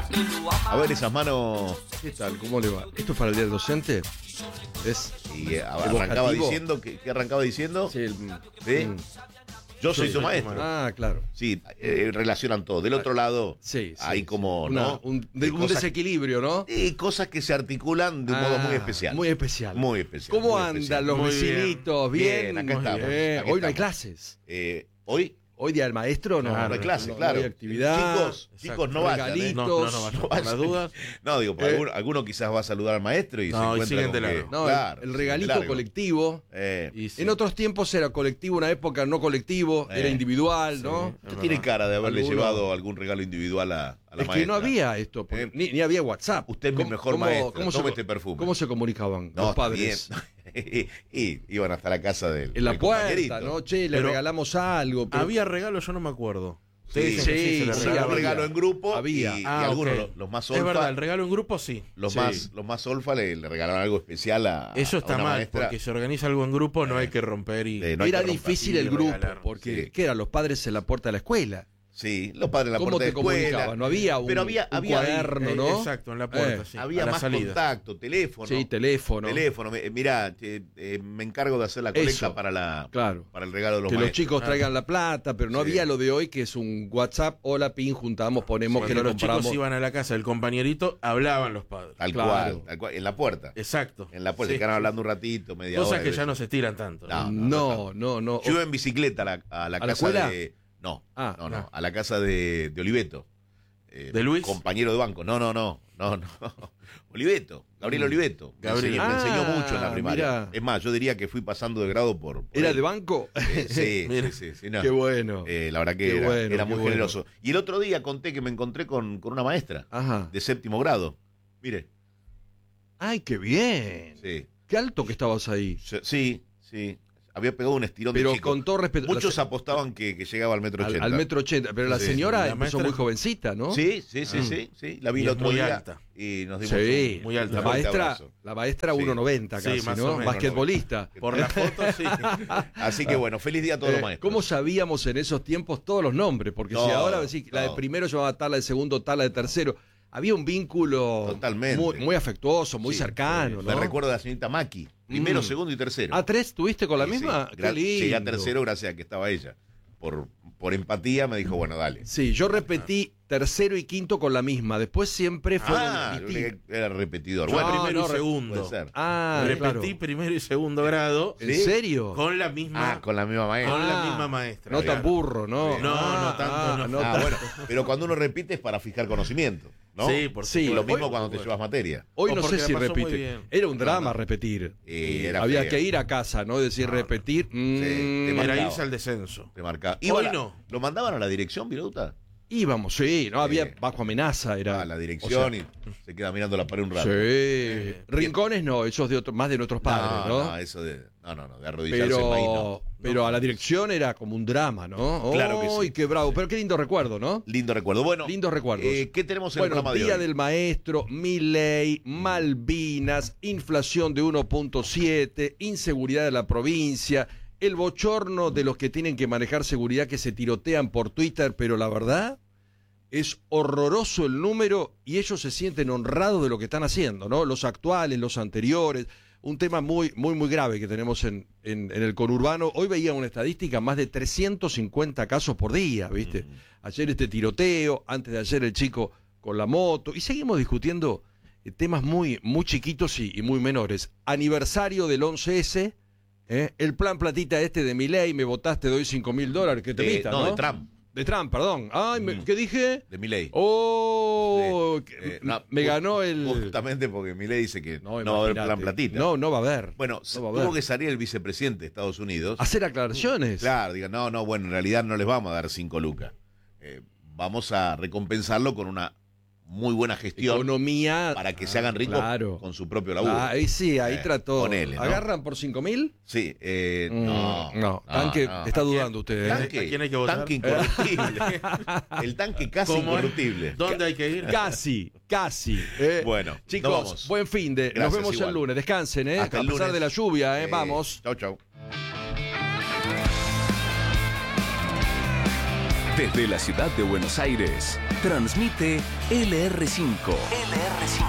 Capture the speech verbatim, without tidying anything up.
A ver esas manos. ¿Qué tal? ¿Cómo le va? ¿Esto es para el día del docente? ¿Es? Y eh, arrancaba evocativo? diciendo, ¿qué, qué arrancaba diciendo? Sí, el- ¿Sí? mm. Yo soy Sí, su sí, maestro. Ah, claro. Sí, eh, relacionan todo. Del otro lado, Sí, sí, hay sí. como, Una- ¿no? un, de- Eh, un cosas- desequilibrio, ¿no? Y cosas que se articulan de un modo Ah, muy especial. Muy especial. Muy especial. ¿Cómo muy andan especial. los Muy bien. vecinitos? Bien. Bien, acá Muy estamos, bien. acá Hoy no hay estamos. clases. Eh, Hoy, Hoy día del maestro no. no, no hay clase, no, claro. No hay actividad. Chicos, Exacto. chicos, no vayan. ¿eh? Regalitos. No, no, no, vayan, No por las vayan. dudas. No, digo, por Eh. alguno, alguno quizás va a saludar al maestro y No, se y encuentra siguen con de que- largo. No, claro, el, el siguen de regalito largo. colectivo. Eh, Y sí. En otros tiempos era colectivo, una época no colectivo, Eh. era individual, Sí, ¿no? es Usted verdad. tiene cara de haberle Alguno- llevado algún regalo individual a, a la Es maestra. que no había esto, porque Eh. ni, ni había WhatsApp. Usted es mi ¿Cómo- mejor cómo- maestro, ¿cómo tome se, este perfume. ¿Cómo se comunicaban No, los está padres? bien. y, y iban hasta la casa del En la del puerta, compañerito. ¿no? Che, le Pero regalamos algo. pero- Había regalos, yo no me acuerdo. Sí, Ustedes dicen que sí, se le sí, Un regalaba. había. regalo en grupo Había. y, y Ah, algunos, ok. los, los más Es solfa, verdad, el regalo en grupo sí. los Sí. más los más solfa le, le regalaban algo especial a Eso a está una mal, maestra. porque si organiza algo en grupo no Eh. hay que romper y... Eh, no hay Era que romper. difícil y el grupo, regalar. porque Sí. ¿qué eran los padres en la puerta de la escuela? Sí, los padres en la ¿Cómo puerta te de escuela. comunicaban? No había un, pero había, un había, cuaderno, Eh, ¿no? Exacto, en la puerta, Eh, sí. había a la más salida. contacto, teléfono. Sí, teléfono. Teléfono. Me- Mirá, te- eh, me encargo de hacer la colecta Eso, para la claro. para el regalo de los Que los maestros. chicos Ah. traigan la plata, pero no Sí. había lo de hoy que es un WhatsApp, hola pin, juntamos, ponemos que Cuando le los chicos compramos. iban a la casa del compañerito, hablaban los padres. Tal, Claro. cual, tal cual, en la puerta. Exacto. En la puerta, Sí. se quedan hablando un ratito, media Cosas hora. que de ya eso. no se estiran tanto. No. No, no, no. Yo iba en bicicleta a la, a la ¿A la casa escuela? de. No, Ah, no, no, no. a la casa de, de Oliveto. Eh, ¿De Luis? Compañero de banco. No, no, no, no, no. Oliveto, Gabriel Oliveto. Me Gabriel. enseñó, me enseñó Ah, mucho en la primaria. mirá. Es más, yo diría que fui pasando de grado por. por ¿Era él. de banco? Eh, sí, Mira. sí, sí, sí, no. Qué bueno. Eh, la verdad que Qué era, bueno, era qué muy bueno. generoso. Y el otro día conté que me encontré con, con una maestra Ajá. de séptimo grado. Mire, Ay, qué bien. sí, Qué alto que estabas ahí. Se- sí, sí. Había pegado un estirón Pero de chico. con todo respeto. Muchos la- apostaban que, que llegaba al metro al, ochenta. al metro ochenta. Pero la Sí, señora la empezó maestra- muy jovencita, ¿no? Sí, sí, sí, Ah. sí, sí. La vi Y el es otro muy día alta. y nos dimos Sí, un, muy alta. la un fuerte maestra, abrazo. la maestra Sí. uno noventa Sí, casi, más o ¿no? menos. Basquetbolista. Por la foto, sí. Así que bueno, feliz día a todos Eh, los maestros. ¿Cómo sabíamos en esos tiempos todos los nombres? Porque si Todo, ahora decís, la de todo. primero llamaba tal, la de segundo tal, la de tercero. Había un vínculo Totalmente. muy, muy afectuoso, muy Sí, cercano, Me ¿no? recuerdo de la señorita Maki. Primero, Mm. segundo y tercero. ¿A tres tuviste con la Sí, misma? sí. Qué Gra- lindo. Llegué a tercero gracias a que estaba ella. Por, por empatía me dijo, bueno, dale. Sí, yo repetí tercero y quinto con la misma. Después siempre fueron Ah, distintos. era repetidor. Yo No, Bueno, primero no, y re- segundo. puede ser. Ah, Repetí claro. primero y segundo grado ¿En ¿Sí? serio? con la misma Ah, con la misma maestra. con la Ah, misma maestra. No tan claro. burro, ¿no? No, Ah, no tanto, ah, no. no Ah, tan- bueno, pero cuando uno repite es para fijar conocimiento, ¿no? Sí, por Sí, Y lo supuesto. mismo Hoy- cuando te bueno. llevas materia. Hoy O no sé porque si la pasó muy repite. bien. Era un drama No, no. repetir. Eh, era Había feo. que ir a casa, ¿no? Decir No, no. repetir. te mm, marcaba. Era irse al descenso. Te marcaba. Hoy Iba a la- no. ¿Lo mandaban a la dirección, Viruta? íbamos, sí, no había Eh, bajo amenaza, era. A la dirección o sea, y se queda mirando la pared un rato. sí. Rincones no, esos de otro, más de nuestros padres, ¿no? No, eso de. No, no, no, de arrodillarse en maíz, pero, no. pero a la dirección era como un drama, ¿no? Claro que sí. ¡Ay, qué bravo! Pero qué lindo recuerdo, ¿no? Lindo recuerdo. Bueno, Lindos recuerdos. eh, ¿qué tenemos en Bueno, el programa Día de hoy? del Maestro, Milei, Malvinas, inflación de uno punto siete, inseguridad de la provincia, el bochorno de los que tienen que manejar seguridad que se tirotean por Twitter, pero la verdad es horroroso el número y ellos se sienten honrados de lo que están haciendo, ¿no? Los actuales, los anteriores, un tema muy, muy, muy grave que tenemos en, en, en el conurbano. Hoy veía una estadística, más de trescientos cincuenta casos por día, ¿viste? Ayer este tiroteo, antes de ayer el chico con la moto, y seguimos discutiendo eh, temas muy, muy chiquitos y, y muy menores. Aniversario del once ese, ¿eh? El plan platita este de Milei, me votaste, doy cinco mil dólares, que te De- mita, no, ¿no? de Trump, De Trump, perdón. Ay, me- ¿qué dije? de Milei. Oh, Sí, que- eh, no, me ju- ganó el... Justamente porque Milei dice que no, va a haber imagínate. plan platita. No, no va a haber. Bueno, no va a tuvo haber. que salir el vicepresidente de Estados Unidos. Hacer aclaraciones. Claro, diga, no, no, bueno, en realidad no les vamos a dar cinco lucas. Eh, vamos a recompensarlo con una muy buena gestión Economía. para que se hagan ricos claro. con su propio laburo. Ah, ahí sí, ahí Eh, trató. ponele, ¿no? ¿Agarran por cinco mil? Sí, eh, Mm, no, no, tanque, no. está dudando usted. ¿eh? Tanque, ¿A quién hay que votar? tanque incorruptible. El tanque casi ¿Cómo es? incorruptible. ¿Dónde hay que ir? Casi, casi. eh. Bueno, chicos, nos vamos. buen fin de. Nos Gracias, vemos igual. el lunes. Descansen, ¿eh? Hasta a el pesar lunes. de la lluvia, ¿eh? Eh, Vamos. Chau, chau. Desde la ciudad de Buenos Aires, transmite L R cinco. L R cinco.